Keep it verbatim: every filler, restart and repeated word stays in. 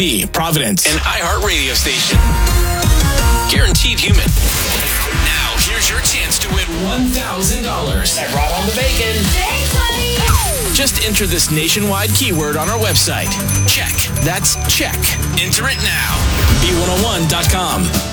Providence, an iHeart radio station. Guaranteed human. Now, here's your chance to win one thousand dollars. I brought on the bacon. Thanks, honey. Just enter this nationwide keyword on our website. Check. That's check. Enter it now. B one oh one dot com.